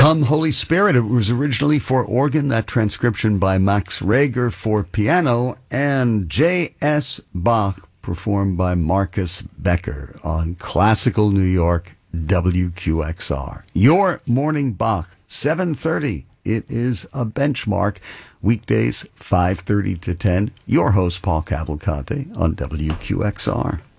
Come Holy Spirit, it was originally for organ, that transcription by Max Reger for piano, and J.S. Bach performed by Marcus Becker on Classical New York WQXR. Your morning Bach, 7:30. It is a benchmark. Weekdays, 5:30 to 10. Your host, Paul Cavalcante, on WQXR.